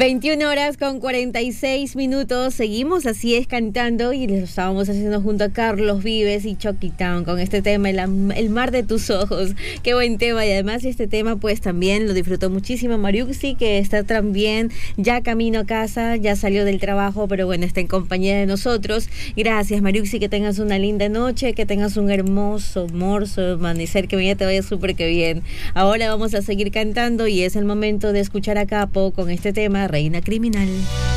21 horas con 46 minutos, seguimos así es cantando y lo estábamos haciendo junto a Carlos Vives y Chucky Town con este tema, el mar de tus ojos. Qué buen tema, y además este tema pues también lo disfrutó muchísimo Mariuxi, que está también ya camino a casa, ya salió del trabajo, pero bueno, está en compañía de nosotros. Gracias Mariuxi, que tengas una linda noche, que tengas un hermoso amanecer, que mañana te vaya súper que bien. Ahora vamos a seguir cantando y es el momento de escuchar a Capo con este tema, Reina Criminal.